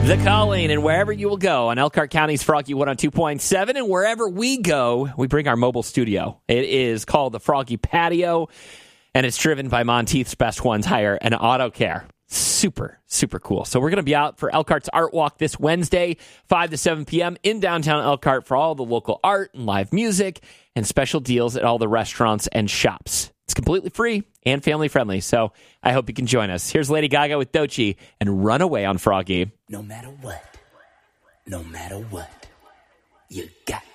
The Calling, and wherever you will go on Elkhart County's Froggy 102.7, and wherever we go, we bring our mobile studio. It is called the Froggy Patio, and it's driven by Monteith's Best Ones Hire and Auto Care. Super, super cool. So we're going to be out for Elkhart's Art Walk this Wednesday, 5 to 7 p.m. in downtown Elkhart for all the local art and live music and special deals at all the restaurants and shops. It's completely free and family-friendly, so I hope you can join us. Here's Lady Gaga with Doechii and Runaway on Froggy. No matter what, you got